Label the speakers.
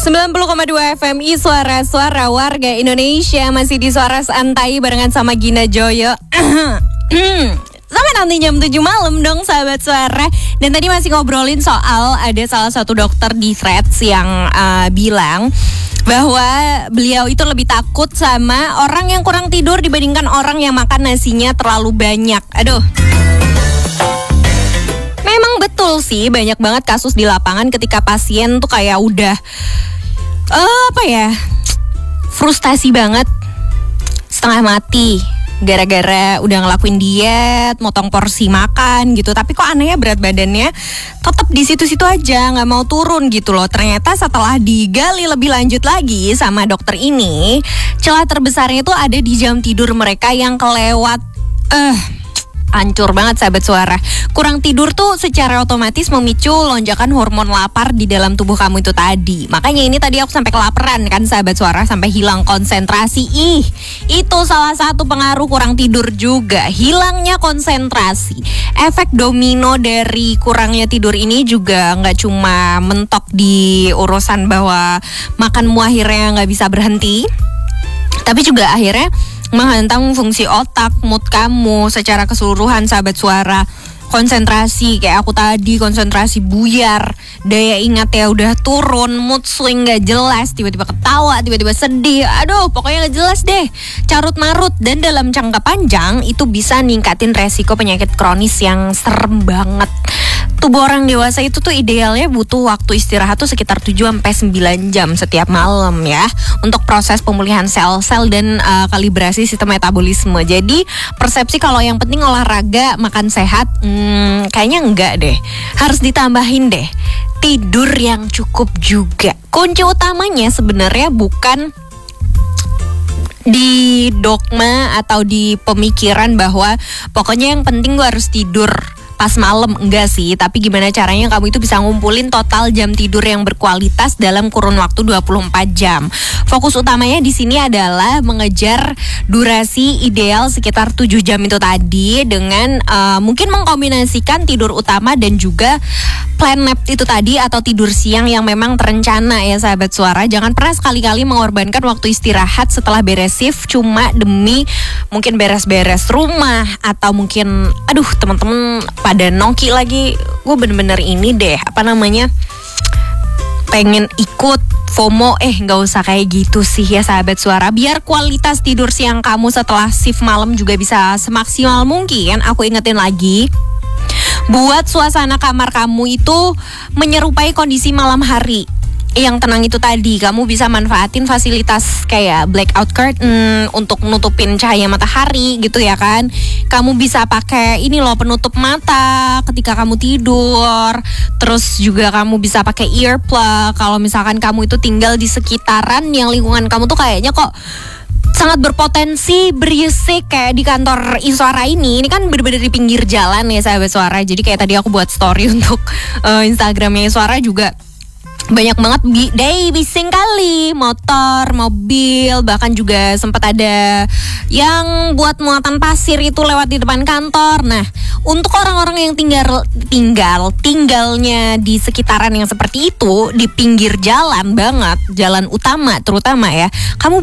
Speaker 1: 90,2 FMI Suara-suara warga Indonesia. Masih di Suara Santai barengan sama Gina Joyo. Sampai nanti jam 7 malam dong sahabat suara. Dan tadi masih ngobrolin soal ada salah satu dokter di Threads yang bilang bahwa beliau itu lebih takut sama orang yang kurang tidur dibandingkan orang yang makan nasinya terlalu banyak. Aduh, memang betul sih, banyak banget kasus di lapangan ketika pasien tuh kayak udah frustasi banget, setengah mati gara-gara udah ngelakuin diet, motong porsi makan gitu. Tapi kok anehnya berat badannya tetap di situ-situ aja, nggak mau turun gitu loh. Ternyata setelah digali lebih lanjut lagi sama dokter ini, celah terbesarnya itu ada di jam tidur mereka yang kelewat. Hancur banget sahabat suara. Kurang tidur tuh secara otomatis memicu lonjakan hormon lapar di dalam tubuh kamu itu tadi. Makanya ini tadi aku sampai kelaparan kan sahabat suara, sampai hilang konsentrasi. Itu salah satu pengaruh kurang tidur juga, hilangnya konsentrasi. Efek domino dari kurangnya tidur ini juga nggak cuma mentok di urusan bahwa makanmu akhirnya nggak bisa berhenti, tapi juga akhirnya menghantam fungsi otak, mood kamu secara keseluruhan sahabat suara. Konsentrasi kayak aku tadi, konsentrasi buyar, daya ingatnya udah turun, mood swing gak jelas, tiba-tiba ketawa, tiba-tiba sedih. Aduh, pokoknya gak jelas deh, carut marut. Dan dalam jangka panjang itu bisa ningkatin resiko penyakit kronis yang serem banget. Tubuh orang dewasa itu tuh idealnya butuh waktu istirahat tuh sekitar 7-9 jam setiap malam ya, untuk proses pemulihan sel-sel dan kalibrasi sistem metabolisme. Jadi persepsi kalau yang penting olahraga, makan sehat, kayaknya enggak deh. Harus ditambahin deh tidur yang cukup juga. Kunci utamanya sebenarnya bukan di dogma atau di pemikiran bahwa pokoknya yang penting gue harus tidur pas malam, enggak sih. Tapi gimana caranya kamu itu bisa ngumpulin total jam tidur yang berkualitas dalam kurun waktu 24 jam. Fokus utamanya di sini adalah mengejar durasi ideal sekitar 7 jam itu tadi, dengan mungkin mengkombinasikan tidur utama dan juga plan nap itu tadi, atau tidur siang yang memang terencana ya sahabat suara. Jangan pernah sekali-kali mengorbankan waktu istirahat setelah beres shift cuma demi mungkin beres-beres rumah, atau mungkin teman-teman pada nongki lagi, gue bener-bener ini deh, pengen ikut FOMO. Gak usah kayak gitu sih ya sahabat suara. Biar kualitas tidur siang kamu setelah shift malam juga bisa semaksimal mungkin, aku ingetin lagi, buat suasana kamar kamu itu menyerupai kondisi malam hari yang tenang itu tadi. Kamu bisa manfaatin fasilitas kayak blackout curtain untuk nutupin cahaya matahari gitu ya kan. Kamu bisa pakai ini loh, penutup mata ketika kamu tidur. Terus juga kamu bisa pakai earplug kalau misalkan kamu itu tinggal di sekitaran yang lingkungan kamu tuh kayaknya kok sangat berpotensi berisik, kayak di kantor Suara ini kan bener-bener di pinggir jalan ya sahabat suara. Jadi kayak tadi aku buat story untuk Instagramnya Suara juga banyak banget bising kali, motor, mobil, bahkan juga sempat ada yang buat muatan pasir itu lewat di depan kantor. Nah, untuk orang-orang yang tinggalnya di sekitaran yang seperti itu, di pinggir jalan banget, jalan utama terutama ya, kamu